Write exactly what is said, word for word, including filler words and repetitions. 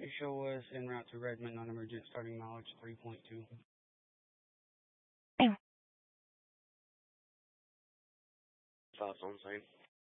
Show us en route to Redmond, non-emergent, starting mileage three point two. And Thoughts on same.